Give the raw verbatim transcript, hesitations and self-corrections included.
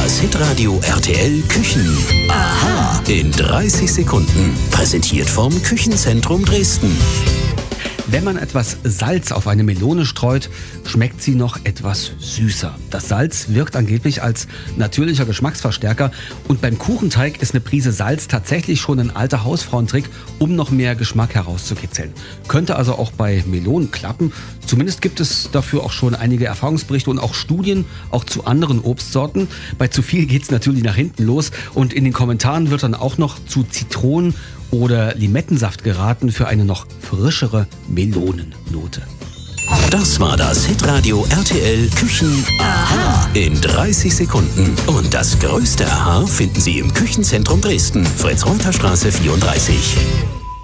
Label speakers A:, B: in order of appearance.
A: Das Hitradio R T L Küchen. Aha. In dreißig Sekunden. Präsentiert vom Küchenzentrum Dresden.
B: Wenn man etwas Salz auf eine Melone streut, schmeckt sie noch etwas süßer. Das Salz wirkt angeblich als natürlicher Geschmacksverstärker und beim Kuchenteig ist eine Prise Salz tatsächlich schon ein alter Hausfrauentrick, um noch mehr Geschmack herauszukitzeln. Könnte also auch bei Melonen klappen. Zumindest gibt es dafür auch schon einige Erfahrungsberichte und auch Studien, auch zu anderen Obstsorten. Bei zu viel geht's natürlich nach hinten los und in den Kommentaren wird dann auch noch zu Zitronen- oder Limettensaft geraten für eine noch frischere Melonennote.
A: Das war das Hitradio R T L Küchen Aha. In dreißig Sekunden. Und das größte Aha finden Sie im Küchenzentrum Dresden, Fritz-Reuter-Straße vierunddreißig.